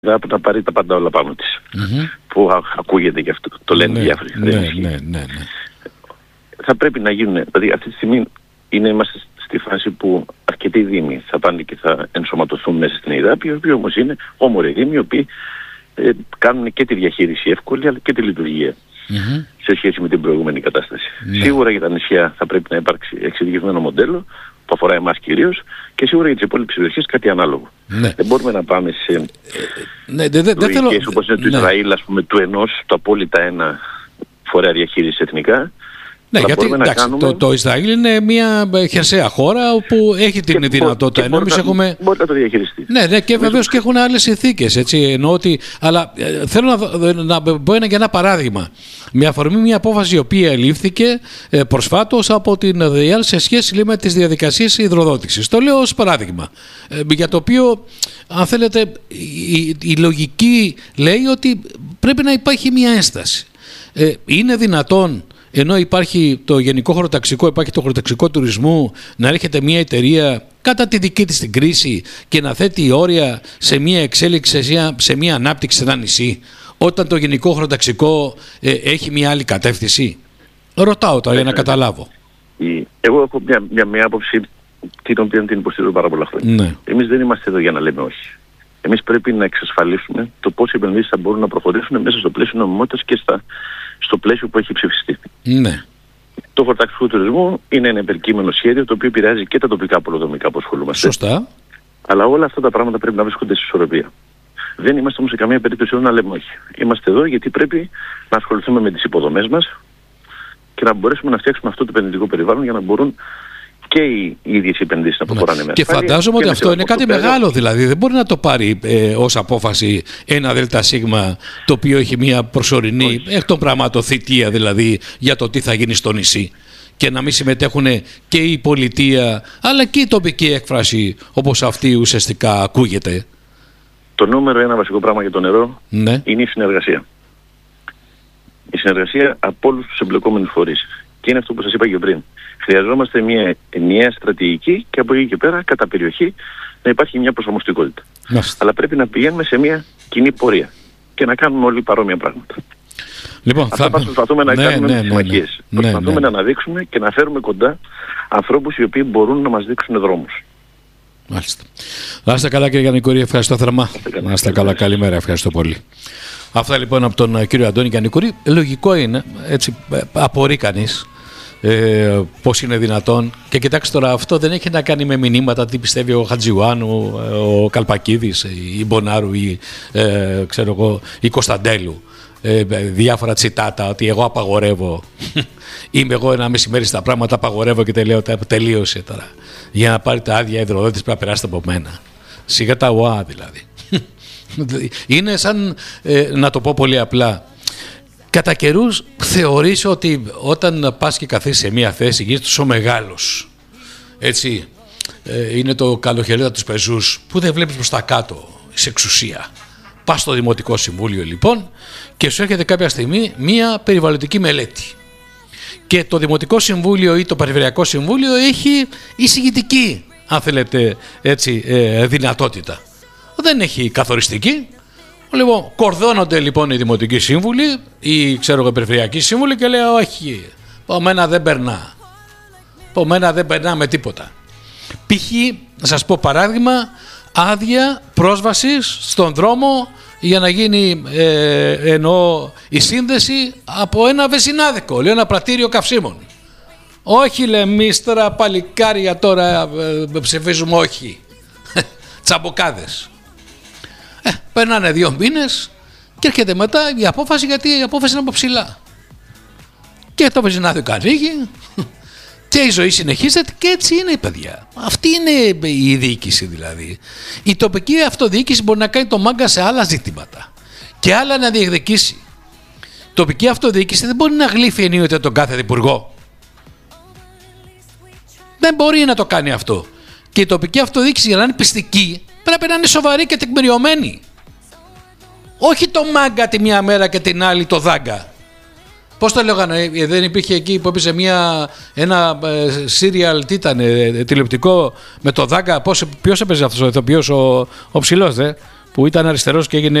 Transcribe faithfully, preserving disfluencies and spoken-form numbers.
πρέπει να πάρει τα πάντα όλα πάνω της. Mm-hmm. Που α, ακούγεται και αυτό, το λένε ναι, διάφοροι. Ναι, ναι, ναι, ναι. Θα πρέπει να γίνουν, δηλαδή αυτή τη στιγμή είναι, είμαστε στη φάση που αρκετοί δήμοι θα πάνε και θα ενσωματωθούν μέσα στην ΕΙΔΑΠ, οι οποίοι όμως είναι όμοροι δήμοι, οι οποίοι ε, κάνουν και τη διαχείριση εύκολη αλλά και τη λειτουργία. Mm-hmm. Σε σχέση με την προηγούμενη κατάσταση. Ναι. Σίγουρα για τα νησιά θα πρέπει να υπάρξει εξειδικευμένο μοντέλο που αφορά εμάς κυρίως και σίγουρα για τις υπόλοιπες περιοχές κάτι ανάλογο. Ναι. Δεν μπορούμε να πάμε σε ε, ναι, δε, δε, λογικές θέλω... όπως είναι του ναι. Ισραήλ, ας πούμε, του ενός, το απόλυτα ένα φορέα διαχείρισης εθνικά. Ναι, γιατί εντάξει, κάνουμε... το, το Ισραήλ είναι μια χερσαία χώρα όπου έχει την δυνατότητα. Ενώ εμείς έχουμε. Μπορεί να το διαχειριστεί. Ναι, ναι, και βεβαίως και έχουν άλλες συνθήκες. Ότι... Αλλά ε, θέλω να, να πω ένα, για ένα παράδειγμα. Με αφορμή μια απόφαση η οποία λήφθηκε ε, προσφάτως από την ΔΕΙΑΛ σε σχέση λέει, με τις διαδικασίες υδροδότησης. Το λέω ως παράδειγμα. Ε, για το οποίο, αν θέλετε, η, η λογική λέει ότι πρέπει να υπάρχει μια ένσταση. Ε, είναι δυνατόν. Ενώ υπάρχει το γενικό χωροταξικό, υπάρχει το χωροταξικό τουρισμού, να έρχεται μια εταιρεία κατά τη δική της την κρίση και να θέτει όρια σε μια εξέλιξη, σε μια ανάπτυξη σε ένα νησί, όταν το γενικό χωροταξικό ε, έχει μια άλλη κατεύθυνση. Ρωτάω τώρα για να καταλάβω. Εγώ έχω μια, μια, μια άποψη την οποία την υποστηρίζω πάρα πολλά χρόνια. Ναι. Εμείς δεν είμαστε εδώ για να λέμε όχι. Εμείς πρέπει να εξασφαλίσουμε το πώς οι επενδύσεις θα μπορούν να προχωρήσουν μέσα στο πλαίσιο νομιμότητας και στα, στο πλαίσιο που έχει ψηφιστεί. Ναι. Το χωροταξικό τουρισμό είναι ένα υπερκείμενο σχέδιο το οποίο επηρεάζει και τα τοπικά πολεοδομικά που ασχολούμαστε. Σωστά. Αλλά όλα αυτά τα πράγματα πρέπει να βρίσκονται σε ισορροπία. Δεν είμαστε όμως σε καμία περίπτωση εδώ να λέμε όχι. Είμαστε εδώ γιατί πρέπει να ασχοληθούμε με τις υποδομές μας και να μπορέσουμε να φτιάξουμε αυτό το επενδυτικό περιβάλλον για να μπορούν και οι ίδιες οι επενδύσεις να προχωράνε μέσα. Και φαντάζομαι ότι αυτό είναι κάτι μεγάλο, δηλαδή. Δεν μπορεί να το πάρει ε, ως απόφαση ένα ΔΣ το οποίο έχει μια προσωρινή, εκ των πραγμάτων, θητεία δηλαδή για το τι θα γίνει στο νησί. Και να μην συμμετέχουν και η πολιτεία, αλλά και η τοπική έκφραση όπως αυτή ουσιαστικά ακούγεται. Το νούμερο ένα βασικό πράγμα για το νερό ναι. είναι η συνεργασία. Η συνεργασία από όλους τους εμπλεκόμενους φορείς. Και είναι αυτό που σας είπα και πριν. Χρειαζόμαστε μια ενιαία στρατηγική και από εκεί και πέρα, κατά περιοχή, να υπάρχει μια προσαρμοστικότητα. Μάλιστα. Αλλά πρέπει να πηγαίνουμε σε μια κοινή πορεία και να κάνουμε όλοι παρόμοια πράγματα. Λοιπόν, Αυτά θα... προσπαθούμε να ναι, κάνουμε ναι, με τις συμμαχίες. Ναι, ναι. Προσπαθούμε ναι, ναι. να αναδείξουμε και να φέρουμε κοντά ανθρώπους οι οποίοι μπορούν να μας δείξουν δρόμους. Μάλιστα. Να είστε καλά, κύριε Γιαννικούρη, ευχαριστώ θερμά. Να είστε καλά, καλημέρα, ευχαριστώ πολύ. Αυτά λοιπόν από τον κύριο Αντώνη Γιαννικούρη. Λογικό είναι, έτσι απορεί κανείς. Ε, πώς είναι δυνατόν. Και κοιτάξτε τώρα, αυτό δεν έχει να κάνει με μηνύματα τι πιστεύει ο Χατζιουάνου, ο Καλπακίδης, η Μπονάρου ή ε, ξέρω εγώ, η Κωνσταντέλου. Ε, διάφορα τσιτάτα ότι εγώ απαγορεύω. Είμαι εγώ ένα μεσημέρι στα πράγματα, απαγορεύω και τελείω, τελείωσε τώρα. Για να πάρετε άδεια υδροδότης πρέπει να περάσετε από μένα. Σιγά τα ουά δηλαδή. Είναι σαν, ε, να το πω πολύ απλά, κατά καιρούς θεωρείς ότι όταν πας και καθίσεις σε μια θέση γίνεις τόσο μεγάλος. Έτσι, ε, είναι το καλοχαιρέτα τους πεζούς που δεν βλέπεις προς τα κάτω, σε εξουσία. Πας στο Δημοτικό Συμβούλιο λοιπόν και σου έρχεται κάποια στιγμή μια περιβαλλοντική μελέτη. Και το Δημοτικό Συμβούλιο ή το Περιφερειακό Συμβούλιο έχει εισηγητική, αν θέλετε, έτσι, ε, δυνατότητα. Δεν έχει καθοριστική. Λοιπόν, κορδώνονται λοιπόν οι Δημοτικοί Σύμβουλοι ή ξέρω εγώ οι Περιφερειακοί Σύμβουλοι και λέει όχι, από μένα δεν περνά. Από μένα δεν περνά με τίποτα. Π.χ. να σας πω παράδειγμα, άδεια πρόσβασης στον δρόμο για να γίνει ε, εννοώ η σύνδεση από ένα βεζινάδικο, λέει, ένα πρατήριο καυσίμων. Όχι λέμε εμείς τώρα παλικάρια τώρα ε, ψηφίζουμε όχι. Τσαμποκάδες. Ε, περνάνε δύο μήνες και έρχεται μετά η απόφαση, γιατί η απόφαση είναι από ψηλά. Και το βεζινάδικο ανοίγει και η ζωή συνεχίζεται και έτσι είναι, παιδιά. Αυτή είναι η διοίκηση δηλαδή. Η τοπική αυτοδιοίκηση μπορεί να κάνει το μάγκα σε άλλα ζητήματα και άλλα να διεκδικήσει. Η τοπική αυτοδιοίκηση δεν μπορεί να γλύφει ενίοτε τον κάθε υπουργό. Δεν μπορεί να το κάνει αυτό. Και η τοπική αυτοδιοίκηση για να είναι πιστική πρέπει να είναι σοβαρή και τεκμηριωμένη. Όχι το μάγκα τη μια μέρα και την άλλη το δάγκα. Πώς το λέγανε, δεν υπήρχε εκεί που έπαιζε μια, ένα ε, serial, τι ήταν, ε, τηλεοπτικό με το δάγκα. Πώς, ποιος έπαιζε αυτός ο ηθοποιός, ο, ο ψηλός, δε, που ήταν αριστερός και έγινε